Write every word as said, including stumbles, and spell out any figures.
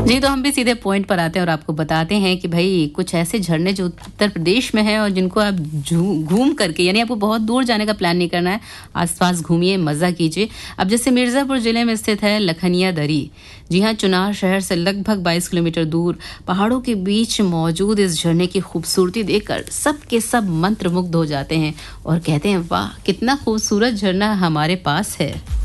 जी, तो हम भी सीधे पॉइंट पर आते हैं और आपको बताते हैं कि भई कुछ ऐसे झरने जो उत्तर प्रदेश में हैं और जिनको आप झू घूम करके, यानी आपको बहुत दूर जाने का प्लान नहीं करना है, आस-पास घूमिए, मज़ा कीजिए। अब जैसे मिर्ज़ापुर ज़िले में स्थित है लखनिया दरी। जी हाँ, चुनार शहर से लगभग बाईस किलोमीटर दूर पहाड़ों के बीच मौजूद इस झरने की खूबसूरती देखकर सब के सब मंत्रमुग्ध हो जाते हैं और कहते हैं, वाह! कितना खूबसूरत झरना हमारे पास है।